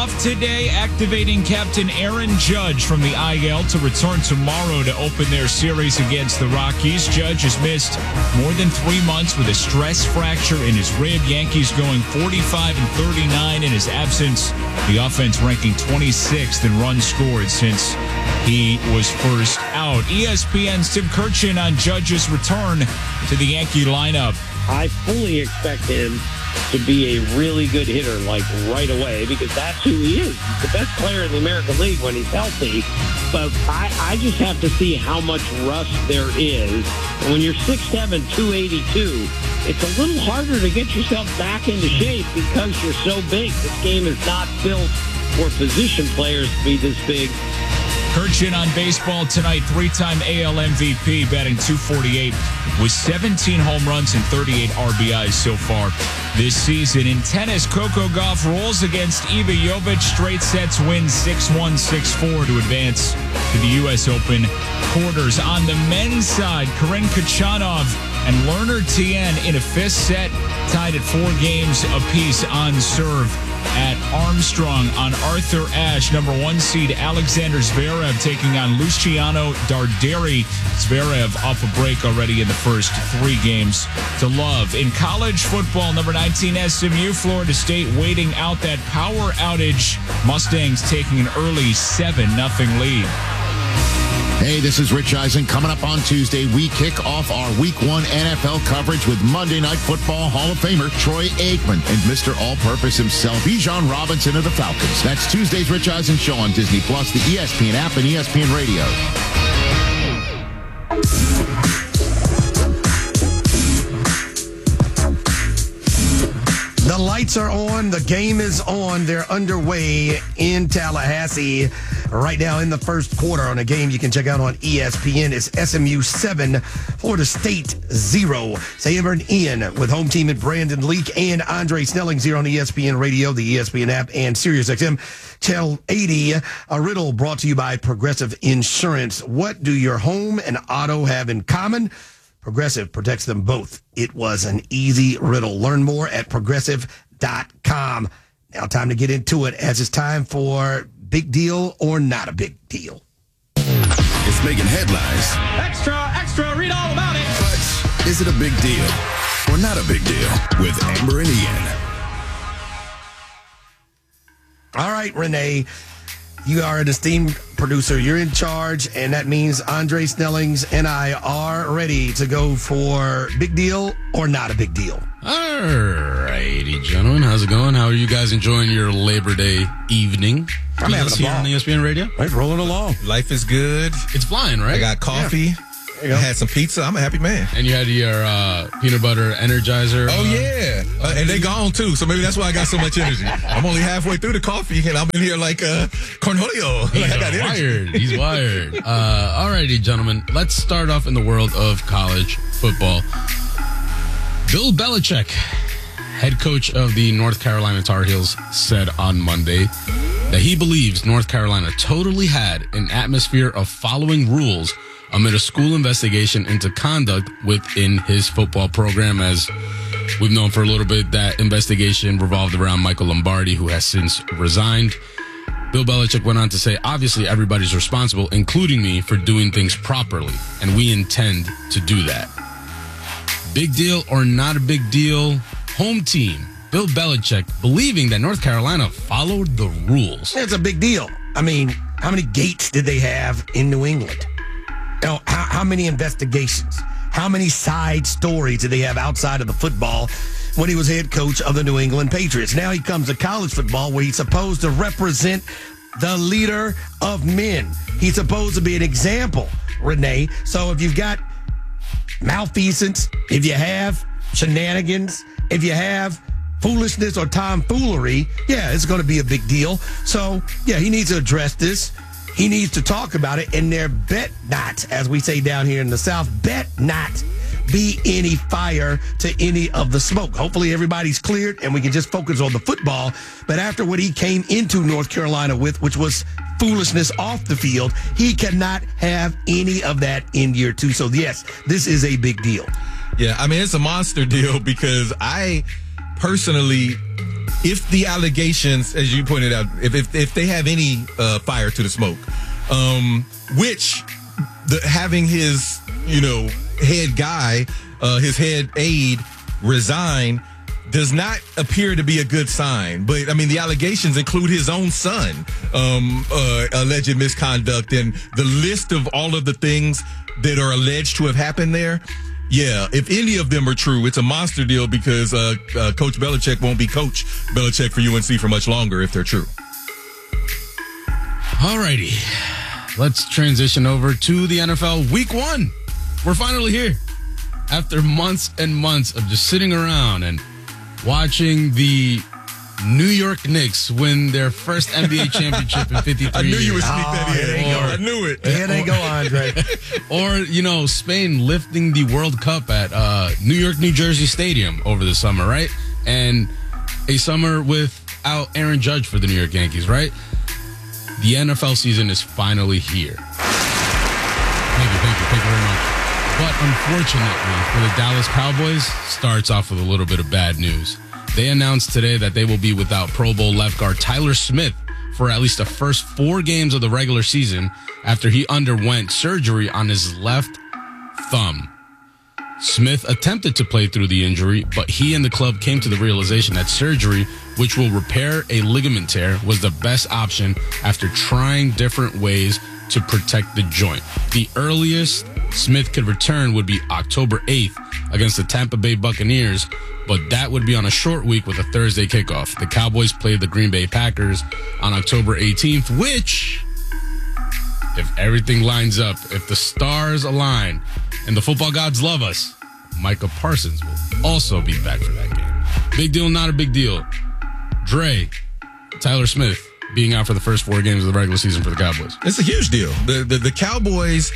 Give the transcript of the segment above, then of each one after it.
off today, activating Captain Aaron Judge from the IL to return tomorrow to open their series against the Rockies. Judge has missed more than 3 months with a stress fracture in his rib. Yankees going 45-39 in his absence. The offense ranking 26th in runs scored since he was first out. ESPN's Tim Kurkjian on Judge's return to the Yankee lineup. I fully expect him to be a really good hitter, like right away, because that's who he is. He's the best player in the American League when he's healthy. But I just have to see how much rust there is. And when you're 6'7", 282, it's a little harder to get yourself back into shape because you're so big. This game is not built for position players to be this big. Kurkjian on baseball tonight, 3-time AL MVP, batting .248 with 17 home runs and 38 RBIs so far this season. In tennis, Coco Gauff rolls against Iva Jovic. Straight sets, wins 6-1, 6-4 to advance to the U.S. Open quarters. On the men's side, Karen Khachanov and Lerner Tien in a fifth set, tied at 4 games apiece on serve at Armstrong. On Arthur Ashe, number 1 seed Alexander Zverev taking on Luciano Darderi. Zverev off a break already in the first 3 games to love. In college football, number 19 SMU, Florida State waiting out that power outage. Mustangs taking an early 7-0 lead. Hey, this is Rich Eisen. Coming up on Tuesday, we kick off our Week 1 NFL coverage with Monday Night Football Hall of Famer Troy Aikman and Mr. All-Purpose himself, Bijan Robinson of the Falcons. That's Tuesday's Rich Eisen Show on Disney+, the ESPN app, and ESPN Radio. The lights are on. The game is on. They're underway in Tallahassee right now in the first quarter on a game you can check out on ESPN. It's SMU 7, Florida State 0. Sam and Ian with home team at Brandon Leak and Andre Snellings here on ESPN Radio, the ESPN app, and SiriusXM Channel 80. A riddle brought to you by Progressive Insurance. What do your home and auto have in common? Progressive protects them both. It was an easy riddle. Learn more at progressive.com. Now time to get into it as it's time for Big Deal or Not a Big Deal. It's making headlines. Extra, read all about it. But is it a big deal or not a big deal with Amber and Ian? All right, Renee. You are an esteemed producer. You're in charge, and that means Andre Snellings and I are ready to go for Big Deal or Not a Big Deal. All righty, gentlemen. How's it going? How are you guys enjoying your Labor Day evening? I'm having a here ball. on ESPN Radio. Right, rolling along. Life is good. It's flying, right? I got coffee. Yeah. I had some pizza. I'm a happy man. And you had your peanut butter Energizer. Oh, yeah. And they gone, too. So maybe that's why I got so much energy. I'm only halfway through the coffee, and I'm in here like Cornholio. He's I got wired. He's wired. All righty, gentlemen. Let's start off in the world of college football. Bill Belichick, head coach of the North Carolina Tar Heels, said on Monday that he believes North Carolina totally had an atmosphere of following rules amid a school investigation into conduct within his football program. As we've known for a little bit, that investigation revolved around Michael Lombardi, who has since resigned. Bill Belichick went on to say, obviously everybody's responsible, including me, for doing things properly, and we intend to do that. Big deal or not a big deal? Home team, Bill Belichick, believing that North Carolina followed the rules. It's a big deal. I mean, how many gates did they have in New England? You know, how many investigations? How many side stories did they have outside of the football when he was head coach of the New England Patriots? Now he comes to college football where he's supposed to represent the leader of men. He's supposed to be an example, Renee. So if you've got malfeasance, if you have shenanigans, if you have foolishness or tomfoolery, yeah, it's going to be a big deal. So, yeah, he needs to address this. He needs to talk about it, and there bet not, as we say down here in the South, bet not be any fire to any of the smoke. Hopefully everybody's cleared and we can just focus on the football. But after what he came into North Carolina with, which was foolishness off the field, he cannot have any of that in year 2. So, yes, this is a big deal. Yeah, I mean, it's a monster deal because I personally, if the allegations, as you pointed out, if they have any fire to the smoke, which having his head guy, his head aide resign does not appear to be a good sign. But I mean, the allegations include his own son, alleged misconduct, and the list of all of the things that are alleged to have happened there. Yeah, if any of them are true, it's a monster deal because Coach Belichick won't be Coach Belichick for UNC for much longer if they're true. All righty. Let's transition over to the NFL Week 1. We're finally here. After months and months of just sitting around and watching the New York Knicks win their first NBA championship in 53 years. I knew you would sneak that in. I knew it. Here they go, Andre. Or, Spain lifting the World Cup at New York, New Jersey Stadium over the summer, right? And a summer without Aaron Judge for the New York Yankees, right? The NFL season is finally here. Thank you very much. But unfortunately for the Dallas Cowboys, starts off with a little bit of bad news. They announced today that they will be without Pro Bowl left guard Tyler Smith for at least the first 4 games of the regular season after he underwent surgery on his left thumb. Smith attempted to play through the injury, but he and the club came to the realization that surgery, which will repair a ligament tear, was the best option after trying different ways to protect the joint. The earliest Smith could return would be October 8th against the Tampa Bay Buccaneers, but that would be on a short week with a Thursday kickoff. The Cowboys played the Green Bay Packers on October 18th, which, if everything lines up, if the stars align, and the football gods love us, Micah Parsons will also be back for that game. Big deal, not a big deal. Dre, Tyler Smith being out for the first 4 games of the regular season for the Cowboys. It's a huge deal. The Cowboys,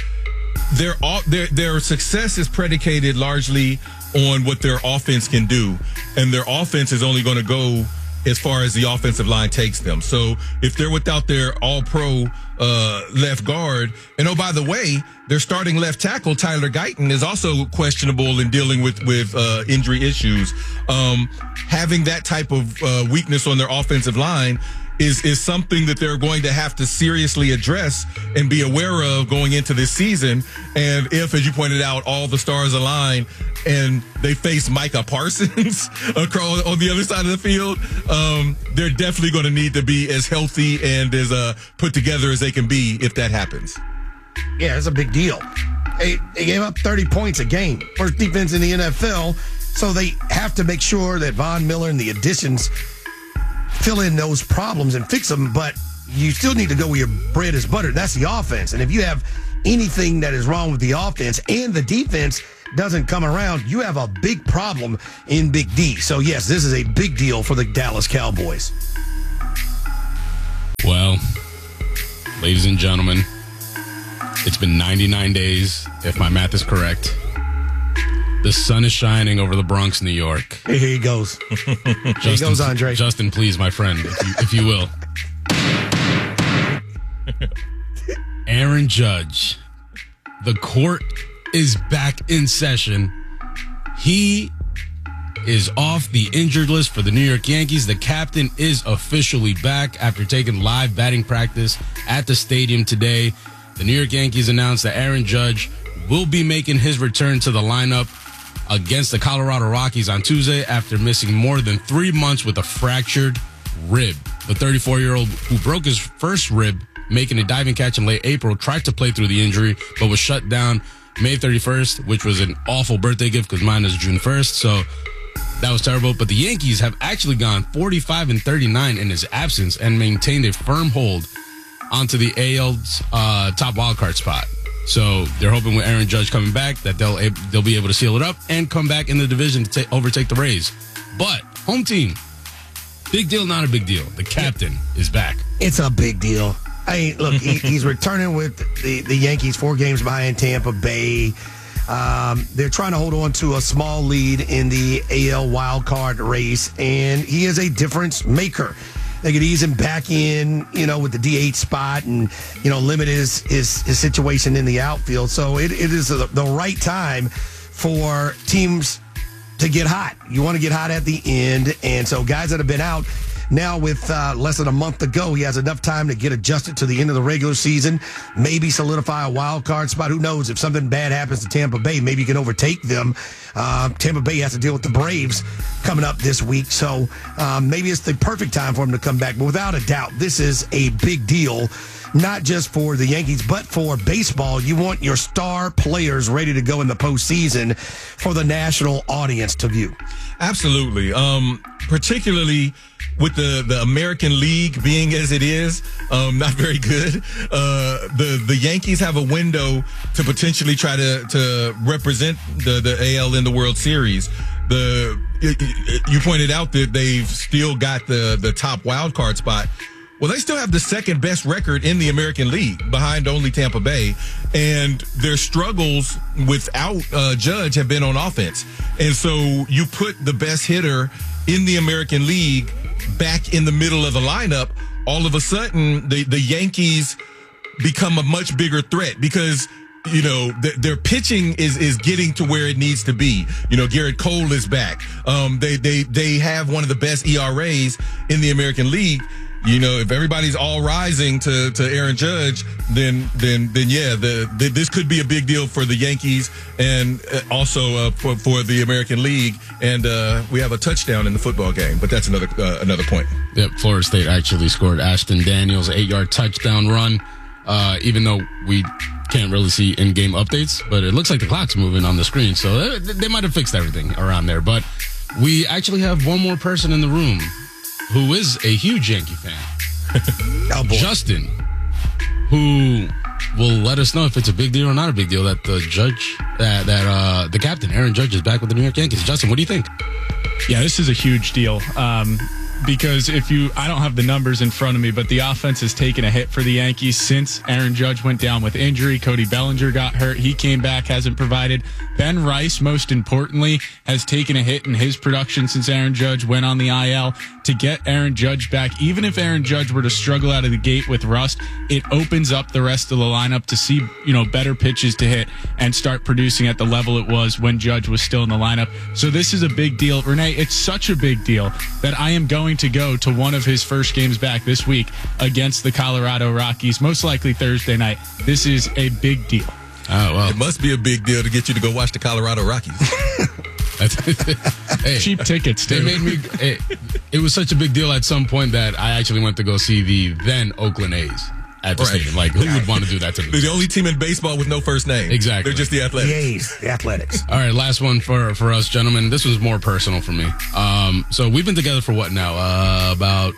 their success is predicated largely on what their offense can do, and their offense is only going to go as far as the offensive line takes them. So if they're without their all-pro left guard, and oh, by the way, their starting left tackle, Tyler Guyton, is also questionable in dealing with injury issues. Having that type of weakness on their offensive line is something that they're going to have to seriously address and be aware of going into this season. And if, as you pointed out, all the stars align and they face Micah Parsons across on the other side of the field, they're definitely going to need to be as healthy and as put together as they can be if that happens. Yeah, it's a big deal. They gave up 30 points a game. First defense in the NFL. So they have to make sure that Von Miller and the additions fill in those problems and fix them, but you still need to go where your bread is buttered. That's the offense. And if you have anything that is wrong with the offense and the defense doesn't come around, you have a big problem in Big D. So, yes, this is a big deal for the Dallas Cowboys. Well, ladies and gentlemen, it's been 99 days, if my math is correct. The sun is shining over the Bronx, New York. Here he goes. Here he goes, Andre. Justin, please, my friend, if you will. Aaron Judge. The court is back in session. He is off the injured list for the New York Yankees. The captain is officially back after taking live batting practice at the stadium today. The New York Yankees announced that Aaron Judge will be making his return to the lineup against the Colorado Rockies on Tuesday after missing more than 3 months with a fractured rib. The 34-year-old who broke his first rib making a diving catch in late April tried to play through the injury but was shut down May 31st, which was an awful birthday gift because mine is June 1st, so that was terrible. But the Yankees have actually gone 45-39 in his absence and maintained a firm hold onto the AL's top wildcard spot. So they're hoping with Aaron Judge coming back that they'll be able to seal it up and come back in the division to overtake the Rays. But home team, big deal, not a big deal. The captain is back. It's a big deal. I mean, look, he's returning with the Yankees 4 games behind Tampa Bay. They're trying to hold on to a small lead in the AL wildcard race, and he is a difference maker. They could ease him back in, with the DH spot and, limit his situation in the outfield. So it is the right time for teams to get hot. You want to get hot at the end. And so guys that have been out Now with less than a month to go, he has enough time to get adjusted to the end of the regular season, maybe solidify a wild card spot. Who knows? If something bad happens to Tampa Bay, maybe you can overtake them. Tampa Bay has to deal with the Braves coming up this week, so maybe it's the perfect time for him to come back. But without a doubt, this is a big deal, not just for the Yankees, but for baseball. You want your star players ready to go in the postseason for the national audience to view. Absolutely. Particularly with the American League being as it is, not very good. The Yankees have a window to potentially try to represent the AL in the World Series. You pointed out that they've still got the top wild card spot. Well, they still have the second best record in the American League behind only Tampa Bay. And their struggles without Judge have been on offense. And so you put the best hitter in the American League back in the middle of the lineup, all of a sudden the Yankees become a much bigger threat because their pitching is getting to where it needs to be. Garrett Cole is back. They have one of the best ERAs in the American League. If everybody's all rising to Aaron Judge, then yeah, this could be a big deal for the Yankees and also for the American League. And we have a touchdown in the football game, but that's another point. Yep, Florida State actually scored Ashton Daniels 8-yard touchdown run. Even though we can't really see in-game updates, but it looks like the clock's moving on the screen, so they might have fixed everything around there. But we actually have one more person in the room who is a huge Yankee fan. Oh, boy. Justin, who will let us know if it's a big deal or not a big deal that the the captain, Aaron Judge, is back with the New York Yankees. Justin, what do you think? Yeah, this is a huge deal. Because I don't have the numbers in front of me, but the offense has taken a hit for the Yankees since Aaron Judge went down with injury. Cody Bellinger got hurt. He came back, hasn't provided. Ben Rice, most importantly, has taken a hit in his production since Aaron Judge went on the IL. To get Aaron Judge back, even if Aaron Judge were to struggle out of the gate with rust, it opens up the rest of the lineup to see, better pitches to hit and start producing at the level it was when Judge was still in the lineup. So this is a big deal. Renee, it's such a big deal that I am going to go to one of his first games back this week against the Colorado Rockies, most likely Thursday night. This is a big deal. Oh, well. It must be a big deal to get you to go watch the Colorado Rockies. Hey, cheap tickets, too. They made me. It was such a big deal at some point that I actually went to go see the then Oakland A's at the stadium. Like, who would want to do that to me? They're the only team in baseball with no first name. Exactly. They're just the Athletics. The A's, the Athletics. All right, last one for us, gentlemen. This was more personal for me. So we've been together for what now? About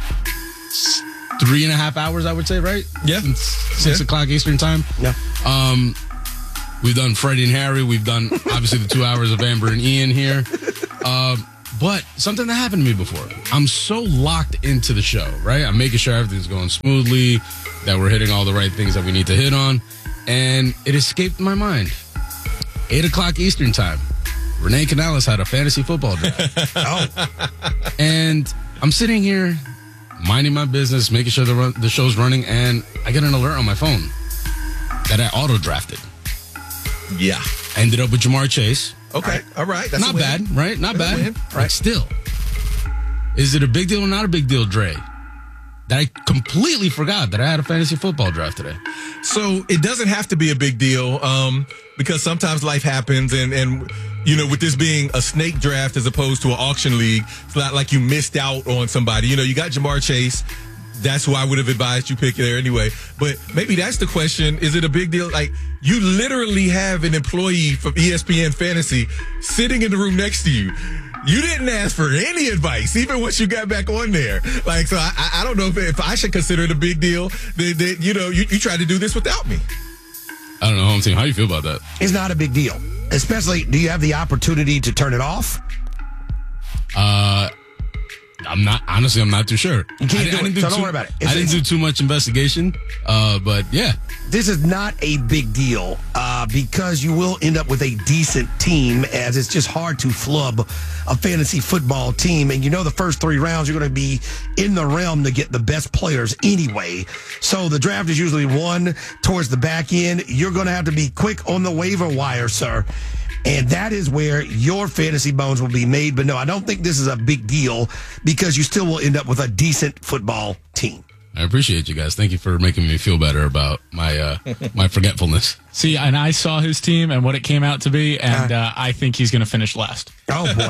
3.5 hours, I would say, right? Yeah. 6 o'clock Eastern time. Yeah. We've done Freddie and Harry. We've done, obviously, the 2 hours of Amber and Ian here. But something that happened to me before. I'm so locked into the show, right? I'm making sure everything's going smoothly, that we're hitting all the right things that we need to hit on. And it escaped my mind. 8 o'clock Eastern time. Renee Canales had a fantasy football draft. And I'm sitting here minding my business, making sure the show's running, and I get an alert on my phone that I auto-drafted. Yeah. Ended up with Jamar Chase. Okay. All right. That's not bad, right? Not That's bad. Right. Still, is it a big deal or not a big deal, Dre? That I completely forgot that I had a fantasy football draft today. So it doesn't have to be a big deal because sometimes life happens and with this being a snake draft as opposed to an auction league, it's not like you missed out on somebody. You got Jamar Chase. That's who I would have advised you pick there anyway. But maybe that's the question. Is it a big deal? Like, you literally have an employee from ESPN Fantasy sitting in the room next to you. You didn't ask for any advice, even once you got back on there. Like, so I don't know if I should consider it a big deal that you tried to do this without me. I don't know, home team. How do you feel about that? It's not a big deal. Especially, do you have the opportunity to turn it off? I'm not too sure. You can't do it, so don't worry about it. I didn't do too much investigation, but yeah. This is not a big deal because you will end up with a decent team, as it's just hard to flub a fantasy football team. And the first 3 rounds, you're going to be in the realm to get the best players anyway. So the draft is usually won towards the back end. You're going to have to be quick on the waiver wire, sir. And that is where your fantasy bones will be made. But no, I don't think this is a big deal because you still will end up with a decent football team. I appreciate you guys. Thank you for making me feel better about my my forgetfulness. See, and I saw his team and what it came out to be, and I think he's going to finish last. Oh, boy.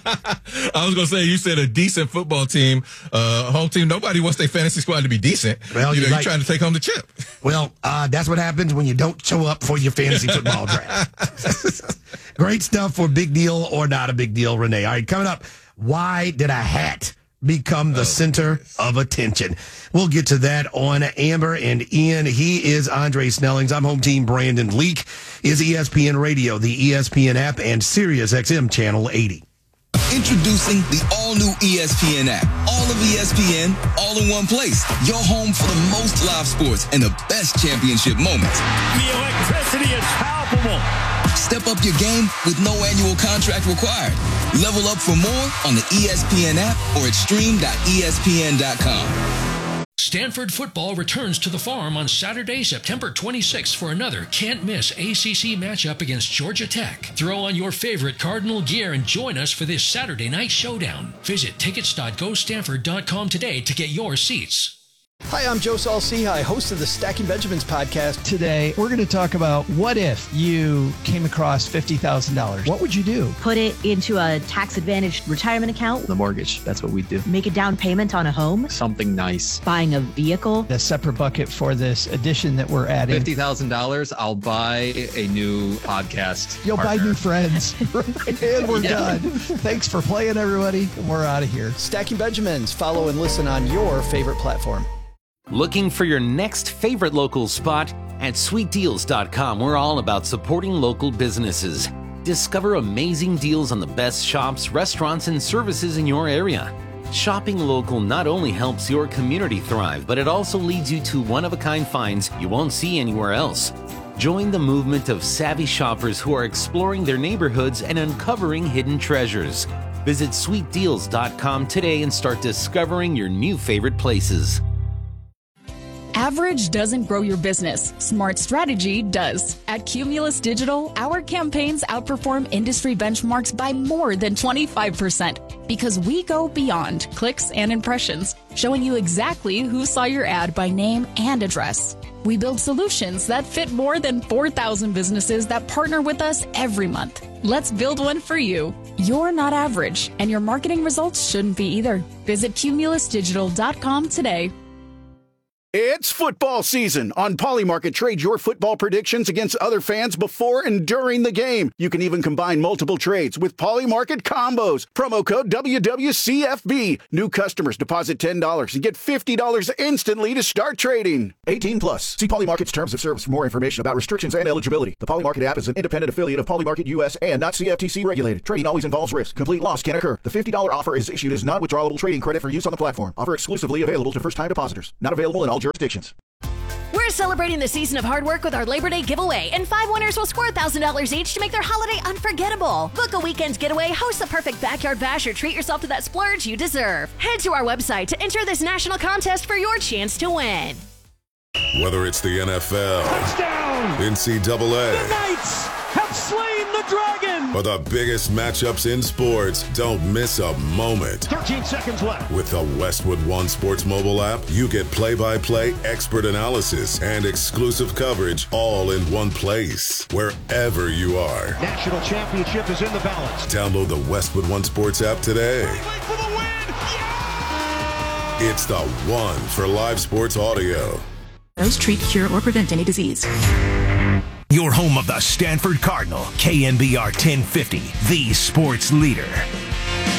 I was going to say, you said a decent football team, home team. Nobody wants their fantasy squad to be decent. Well, you're trying to take home the chip. Well, that's what happens when you don't show up for your fantasy football draft. Great stuff for big deal or not a big deal, Renee. All right, coming up, why did a hat become the center of attention? We'll get to that on Amber and Ian. He is Andre Snellings. I'm home team Brandon Leak. Is ESPN Radio, the ESPN app, and Sirius XM Channel 80. Introducing the all-new ESPN app. All of ESPN, all in one place. Your home for the most live sports and the best championship moments. The electricity is palpable. Step up your game with no annual contract required. Level up for more on the ESPN app or at stream.espn.com. Stanford football returns to the Farm on Saturday, September 26th for another can't-miss ACC matchup against Georgia Tech. Throw on your favorite Cardinal gear and join us for this Saturday night showdown. Visit tickets.gostanford.com today to get your seats. Hi, I'm Joe Saul-Sehy, host of the Stacking Benjamins podcast. Today, we're going to talk about what if you came across $50,000. What would you do? Put it into a tax-advantaged retirement account. The mortgage. That's what we'd do. Make a down payment on a home. Something nice. Buying a vehicle. A separate bucket for this addition that we're adding. $50,000, I'll buy a new podcast You'll partner. buy new friends. And we're done. Thanks for playing, everybody. We're out of here. Stacking Benjamins. Follow and listen on your favorite platform. Looking for your next favorite local spot? At sweetdeals.com, we're all about supporting local businesses. Discover amazing deals on the best shops, restaurants, and services in your area. Shopping local not only helps your community thrive, but it also leads you to one-of-a-kind finds you won't see anywhere else. Join the movement of savvy shoppers who are exploring their neighborhoods and uncovering hidden treasures. Visit sweetdeals.com today and start discovering your new favorite places. Average doesn't grow your business. Smart strategy does. At Cumulus Digital, our campaigns outperform industry benchmarks by more than 25% because we go beyond clicks and impressions, showing you exactly who saw your ad by name and address. We build solutions that fit more than 4,000 businesses that partner with us every month. Let's build one for you. You're not average, and your marketing results shouldn't be either. Visit cumulusdigital.com today. It's football season. On Polymarket, trade your football predictions against other fans before and during the game. You can even combine multiple trades with Polymarket combos. Promo code WWCFB. New customers deposit $10 and get $50 instantly to start trading. 18 plus. See Polymarket's terms of service for more information about restrictions and eligibility. The Polymarket app is an independent affiliate of Polymarket US and not CFTC regulated. Trading always involves risk. Complete loss can occur. The $50 offer is issued as non-withdrawable trading credit for use on the platform. Offer exclusively available to first-time depositors. Not available in all jurisdictions. We're celebrating the season of hard work with our Labor Day giveaway, and 5 winners will score $1,000 each to make their holiday unforgettable. Book a weekend getaway, host the perfect backyard bash, or treat yourself to that splurge you deserve. Head to our website to enter this national contest for your chance to win. Whether it's the NFL, touchdown, NCAA, the Knights have slain the Dragon, or the biggest matchups in sports, don't miss a moment. 13 seconds left. With the Westwood One Sports mobile app, you get play-by-play expert analysis and exclusive coverage all in one place, wherever you are. National championship is in the balance. Download the Westwood One Sports app today. For the win! Yeah! It's the one for live sports audio. Those treat, cure, or prevent any disease. Your home of the Stanford Cardinal, KNBR 1050, the sports leader.